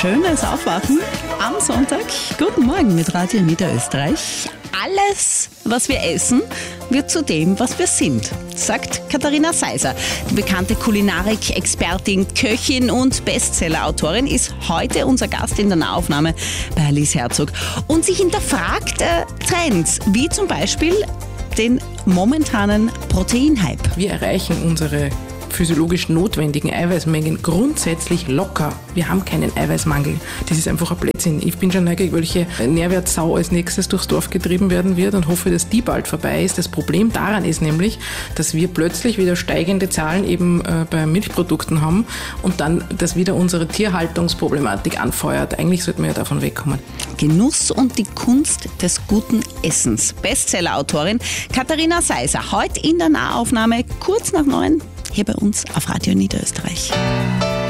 schönes Aufwachen am Sonntag. Guten Morgen mit Radio Niederösterreich. Alles, was wir essen, wird zu dem, was wir sind, sagt Katharina Seiser. Die bekannte Kulinarik-Expertin, Köchin und Bestseller-Autorin ist heute unser Gast in der Nahaufnahme bei Alice Herzog. Und sie hinterfragt Trends, wie zum Beispiel den momentanen Proteinhype. Wir erreichen unsere physiologisch notwendigen Eiweißmengen grundsätzlich locker. Wir haben keinen Eiweißmangel. Das ist einfach ein Blödsinn. Ich bin schon neugierig, welche Nährwertsau als nächstes durchs Dorf getrieben werden wird und hoffe, dass die bald vorbei ist. Das Problem daran ist nämlich, dass wir plötzlich wieder steigende Zahlen eben bei Milchprodukten haben und dann das wieder unsere Tierhaltungsproblematik anfeuert. Eigentlich sollten wir ja davon wegkommen. Genuss und die Kunst des guten Essens. Bestseller-Autorin Katharina Seiser. Heute in der Nahaufnahme kurz nach 9 hier bei uns auf Radio Niederösterreich.